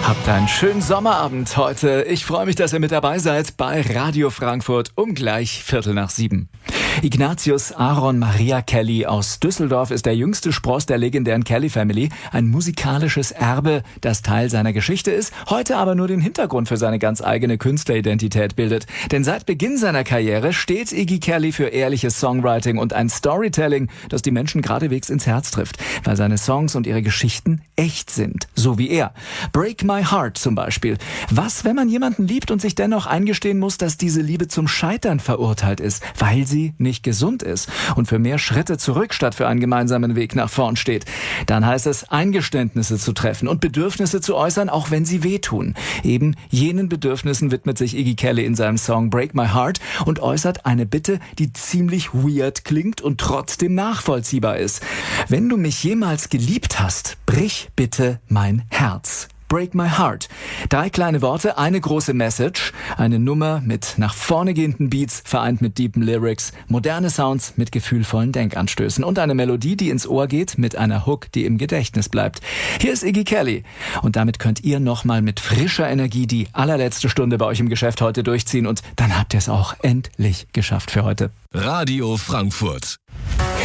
Habt einen schönen Sommerabend heute. Ich freue mich, dass ihr mit dabei seid bei Radio Frankfurt um gleich 6:15. Ignatius Aaron Maria Kelly aus Düsseldorf ist der jüngste Spross der legendären Kelly Family. Ein musikalisches Erbe, das Teil seiner Geschichte ist, heute aber nur den Hintergrund für seine ganz eigene Künstleridentität bildet. Denn seit Beginn seiner Karriere steht Iggy Kelly für ehrliches Songwriting und ein Storytelling, das die Menschen geradewegs ins Herz trifft, weil seine Songs und ihre Geschichten echt sind. So wie er. Break My Heart zum Beispiel. Was, wenn man jemanden liebt und sich dennoch eingestehen muss, dass diese Liebe zum Scheitern verurteilt ist, weil sie nicht gesund ist und für mehr Schritte zurück statt für einen gemeinsamen Weg nach vorn steht? Dann heißt es, Eingeständnisse zu treffen und Bedürfnisse zu äußern, auch wenn sie wehtun. Eben jenen Bedürfnissen widmet sich Iggy Kelly in seinem Song Break My Heart und äußert eine Bitte, die ziemlich weird klingt und trotzdem nachvollziehbar ist. Wenn du mich jemals geliebt hast, brich bitte mein Herz. Break My Heart. 3 kleine Worte, eine große Message, eine Nummer mit nach vorne gehenden Beats, vereint mit deepen Lyrics, moderne Sounds mit gefühlvollen Denkanstößen und eine Melodie, die ins Ohr geht, mit einer Hook, die im Gedächtnis bleibt. Hier ist Iggy Kelly und damit könnt ihr nochmal mit frischer Energie die allerletzte Stunde bei euch im Geschäft heute durchziehen und dann habt ihr es auch endlich geschafft für heute. Radio Frankfurt.